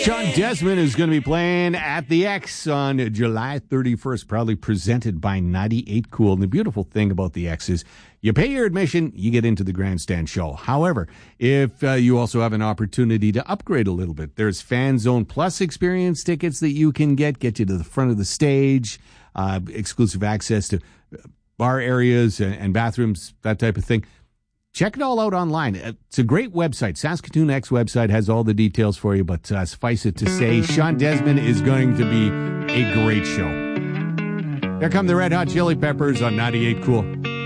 Sean Desmond is going to be playing at the X on July 31st, proudly presented by 98 Cool. And the beautiful thing about the X is you pay your admission, you get into the grandstand show. However, if you also have an opportunity to upgrade a little bit, there's Fan Zone Plus experience tickets that you can get you to the front of the stage, exclusive access to bar areas and bathrooms, that type of thing. Check it all out online. It's a great website. Saskatoon X website has all the details for you, but suffice it to say, Sean Desmond is going to be a great show. Here come the Red Hot Chili Peppers on 98 Cool.